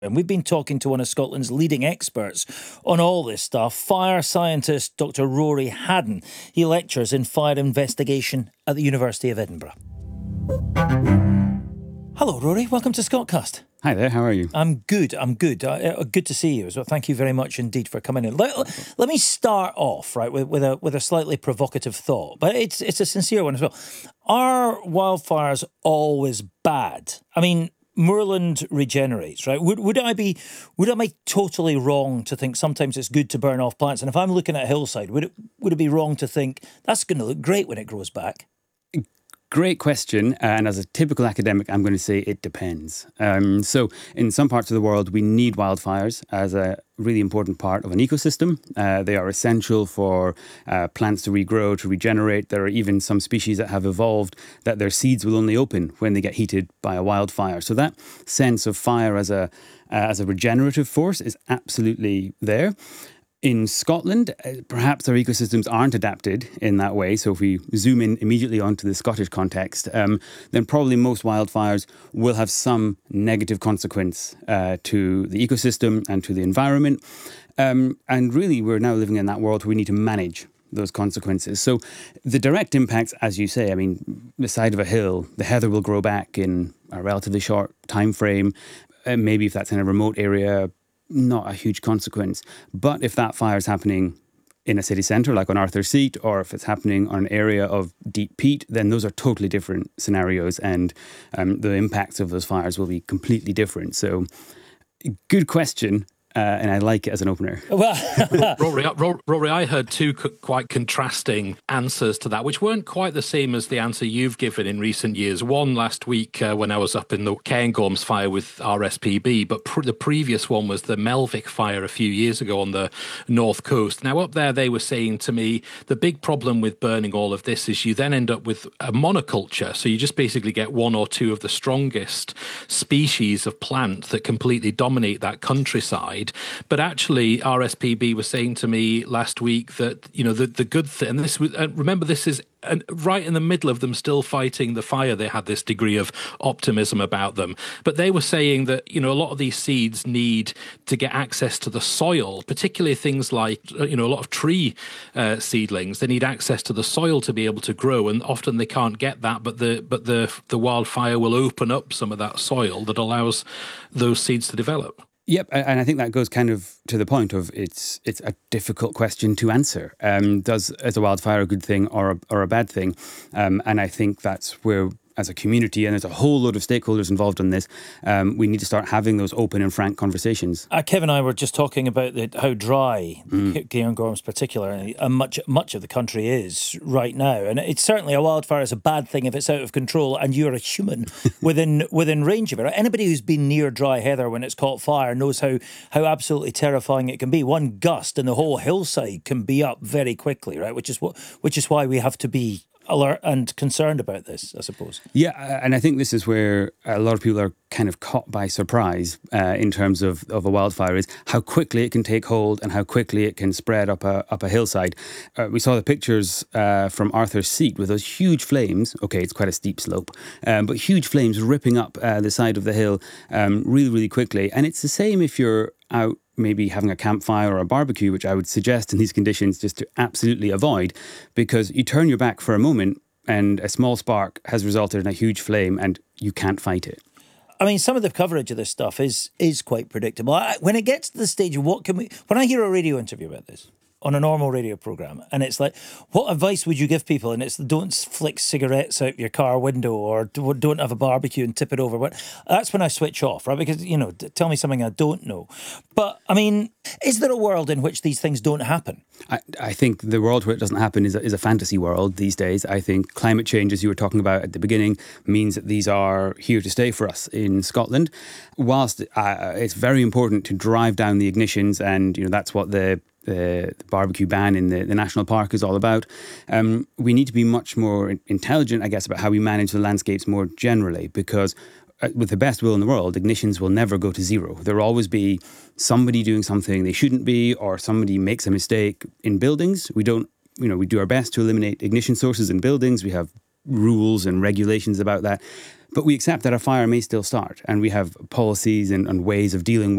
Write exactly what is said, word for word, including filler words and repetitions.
And we've been talking to one of Scotland's leading experts on all this stuff, fire scientist Doctor Rory Haddon. He lectures in fire investigation at the University of Edinburgh. Hello, Rory. Welcome to Scotcast. Hi there, how are you? I'm good, I'm good. Uh, good to see you as well. Thank you very much indeed for coming in. Let, let me start off, right, with, with, a, with a slightly provocative thought, but it's, it's a sincere one as well. Are wildfires always bad? I mean, moorland regenerates, right? Would would I be would I be totally wrong to think sometimes it's good to burn off plants? And if I'm looking at a hillside, would it would it be wrong to think that's going to look great when it grows back? Great question. And as a typical academic, I'm going to say it depends. Um, so in some parts of the world, we need wildfires as a really important part of an ecosystem. Uh, they are essential for uh, plants to regrow, to regenerate. There are even some species that have evolved that their seeds will only open when they get heated by a wildfire. So that sense of fire as a uh, as a regenerative force is absolutely there. In Scotland, perhaps our ecosystems aren't adapted in that way. So if we zoom in immediately onto the Scottish context, um, then probably most wildfires will have some negative consequence uh, to the ecosystem and to the environment. Um, and really, we're now living in that world where we need to manage those consequences. So the direct impacts, as you say, I mean, the side of a hill, the heather will grow back in a relatively short time frame. Uh, maybe if that's in a remote area, not a huge consequence. But if that fire is happening in a city centre, like on Arthur's Seat, or if it's happening on an area of deep peat, then those are totally different scenarios, and um, the impacts of those fires will be completely different. So, good question. Uh, and I like it as an opener. Well, Rory, Rory, I heard two co- quite contrasting answers to that, which weren't quite the same as the answer you've given in recent years. One last week uh, when I was up in the Cairngorms fire with R S P B, but pr- the previous one was the Melvick fire a few years ago on the north coast. Now, up there, they were saying to me, the big problem with burning all of this is you then end up with a monoculture. So you just basically get one or two of the strongest species of plant that completely dominate that countryside. But actually, R S P B was saying to me last week that, you know, the, the good thing, and this was, uh, remember, this is uh, right in the middle of them still fighting the fire. They had this degree of optimism about them. But they were saying that, you know, a lot of these seeds need to get access to the soil, particularly things like, you know, a lot of tree uh, seedlings. They need access to the soil to be able to grow. And often they can't get that, but the but the the wildfire will open up some of that soil that allows those seeds to develop. Yep, and I think that goes kind of to the point of it's it's a difficult question to answer. Um, does is a wildfire a good thing or a, or a bad thing? Um, and I think that's where, as a community, and there's a whole load of stakeholders involved in this, um, we need to start having those open and frank conversations. Uh, Kev and I were just talking about the, how dry mm. Cairngorms particularly, and much much of the country is right now. And it's certainly a wildfire is a bad thing if it's out of control and you're a human within within range of it. Anybody who's been near dry heather when it's caught fire knows how, how absolutely terrifying it can be. One gust and the whole hillside can be up very quickly, right? Which is what which is why we have to be alert and concerned about this, I suppose. Yeah, and I think this is where a lot of people are kind of caught by surprise uh, in terms of, of a wildfire, is how quickly it can take hold and how quickly it can spread up a up a hillside. Uh, we saw the pictures uh, from Arthur's Seat with those huge flames. Okay, it's quite a steep slope, um, but huge flames ripping up uh, the side of the hill um, really, really quickly. And it's the same if you're out maybe having a campfire or a barbecue, which I would suggest in these conditions just to absolutely avoid, because you turn your back for a moment and a small spark has resulted in a huge flame and you can't fight it. I mean, some of the coverage of this stuff is is quite predictable. I, when it gets to the stage of what can we... When I hear a radio interview about this, on a normal radio programme, and it's like, what advice would you give people? And it's don't flick cigarettes out your car window or don't have a barbecue and tip it over. But that's when I switch off, right? Because, you know, tell me something I don't know. But, I mean, is there a world in which these things don't happen? I, I think the world where it doesn't happen is a, is a fantasy world these days. I think climate change, as you were talking about at the beginning, means that these are here to stay for us in Scotland. Whilst uh, it's very important to drive down the ignitions, and, you know, that's what the The, the barbecue ban in the, the national park is all about. Um, we need to be much more intelligent, I guess, about how we manage the landscapes more generally, because uh, with the best will in the world, ignitions will never go to zero. There will always be somebody doing something they shouldn't be, or somebody makes a mistake in buildings. We don't, you know, we do our best to eliminate ignition sources in buildings. We have rules and regulations about that. But we accept that a fire may still start, and we have policies and, and ways of dealing